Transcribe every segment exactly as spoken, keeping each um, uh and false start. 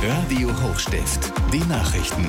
Radio Hochstift, die Nachrichten.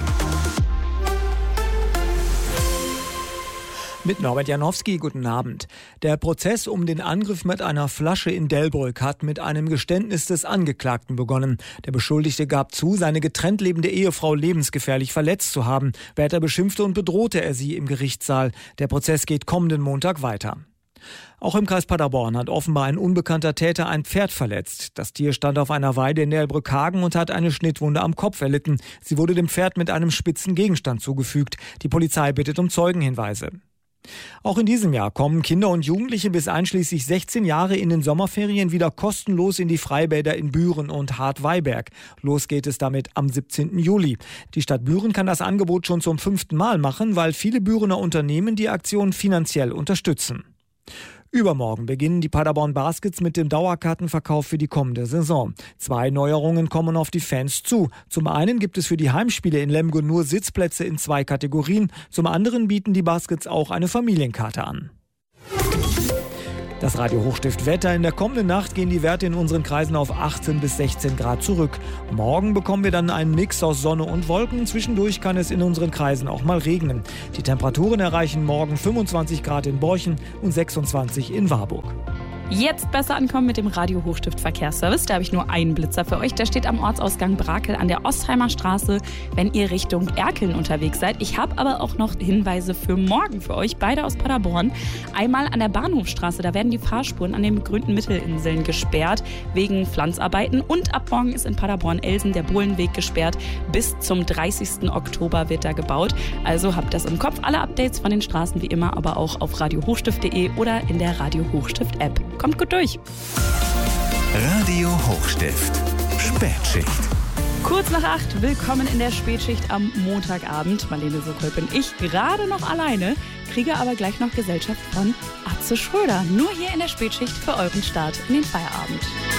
Mit Norbert Janowski, guten Abend. Der Prozess um den Angriff mit einer Flasche in Delbrück hat mit einem Geständnis des Angeklagten begonnen. Der Beschuldigte gab zu, seine getrennt lebende Ehefrau lebensgefährlich verletzt zu haben. Später beschimpfte und bedrohte er sie im Gerichtssaal. Der Prozess geht kommenden Montag weiter. Auch im Kreis Paderborn hat offenbar ein unbekannter Täter ein Pferd verletzt. Das Tier stand auf einer Weide in Delbrück-Hagen und hat eine Schnittwunde am Kopf erlitten. Sie wurde dem Pferd mit einem spitzen Gegenstand zugefügt. Die Polizei bittet um Zeugenhinweise. Auch in diesem Jahr kommen Kinder und Jugendliche bis einschließlich sechzehn Jahre in den Sommerferien wieder kostenlos in die Freibäder in Büren und Hartweiberg. Los geht es damit am siebzehnten Juli. Die Stadt Büren kann das Angebot schon zum fünften Mal machen, weil viele Bürener Unternehmen die Aktion finanziell unterstützen. Übermorgen beginnen die Paderborn Baskets mit dem Dauerkartenverkauf für die kommende Saison. Zwei Neuerungen kommen auf die Fans zu. Zum einen gibt es für die Heimspiele in Lemgo nur Sitzplätze in zwei Kategorien. Zum anderen bieten die Baskets auch eine Familienkarte an. Das Radio Hochstift Wetter. In der kommenden Nacht gehen die Werte in unseren Kreisen auf achtzehn bis sechzehn Grad zurück. Morgen bekommen wir dann einen Mix aus Sonne und Wolken. Zwischendurch kann es in unseren Kreisen auch mal regnen. Die Temperaturen erreichen morgen fünfundzwanzig Grad in Borchen und sechsundzwanzig in Warburg. Jetzt besser ankommen mit dem Radio Hochstift Verkehrsservice. Da habe ich nur einen Blitzer für euch. Der steht am Ortsausgang Brakel an der Ostheimer Straße, wenn ihr Richtung Erkeln unterwegs seid. Ich habe aber auch noch Hinweise für morgen für euch, beide aus Paderborn. Einmal an der Bahnhofstraße, da werden die Fahrspuren an den begrünten Mittelinseln gesperrt wegen Pflanzarbeiten. Und ab morgen ist in Paderborn-Elsen der Bohlenweg gesperrt. Bis zum dreißigsten Oktober wird da gebaut. Also habt das im Kopf. Alle Updates von den Straßen wie immer, aber auch auf radio hochstift punkt de oder in der Radio Hochstift App. Kommt gut durch. Radio Hochstift. Spätschicht. Kurz nach acht, willkommen in der Spätschicht am Montagabend. Marlene Sokol bin ich, gerade noch alleine, kriege aber gleich noch Gesellschaft von Atze Schröder. Nur hier in der Spätschicht für euren Start in den Feierabend.